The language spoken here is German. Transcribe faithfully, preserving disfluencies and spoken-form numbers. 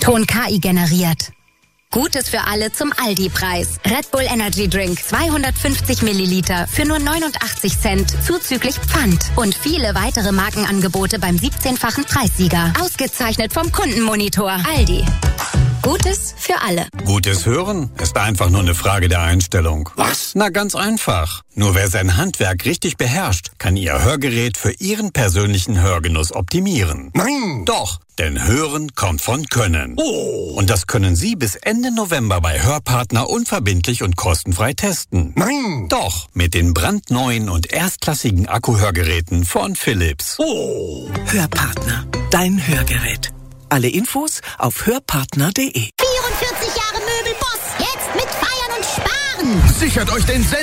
Ton K I generiert. Gutes für alle zum Aldi-Preis. Red Bull Energy Drink zweihundertfünfzig Milliliter für nur neunundachtzig Cent zuzüglich Pfand. Und viele weitere Markenangebote beim siebzehnfachen Preissieger. Ausgezeichnet vom Kundenmonitor. Aldi. Gutes für alle. Gutes Hören ist einfach nur eine Frage der Einstellung. Was? Na, ganz einfach. Nur wer sein Handwerk richtig beherrscht, kann Ihr Hörgerät für Ihren persönlichen Hörgenuss optimieren. Nein! Doch, denn Hören kommt von Können. Oh. Und das können Sie bis Ende November bei Hörpartner unverbindlich und kostenfrei testen. Nein! Doch, mit den brandneuen und erstklassigen Akkuhörgeräten von Philips. Oh. Hörpartner, dein Hörgerät. Alle Infos auf hörpartner punkt de. vierundvierzig Jahre Möbelboss, jetzt mit Feiern und Sparen. Sichert euch den Sender.